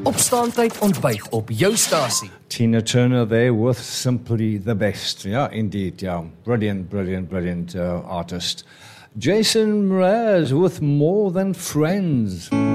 Opstaantyd ontbyt op jou stasie. Tina Turner there with Simply the Best. Yeah, indeed, yeah. Brilliant artist. Jason Mraz with More Than Friends.